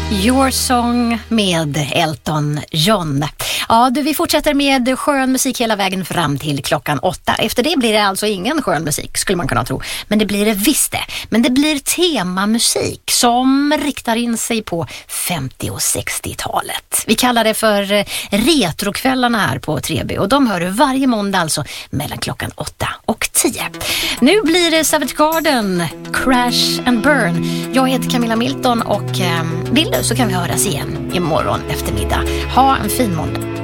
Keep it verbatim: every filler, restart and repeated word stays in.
Your Song med Elton John. Ja, du, vi fortsätter med skön musik hela vägen fram till klockan åtta. Efter det blir det alltså ingen skön musik, skulle man kunna tro. Men det blir det visst det. Men det blir temamusik som riktar in sig på femtio- och sextiotalet. Vi kallar det för retrokvällarna här på tre B. Och de hör du varje måndag alltså mellan klockan åtta och tio. Nu blir det Savage Garden, Crash and Burn. Jag heter Camilla Milton och eh, vill du så kan vi höras igen imorgon eftermiddag. Ha en fin måndag.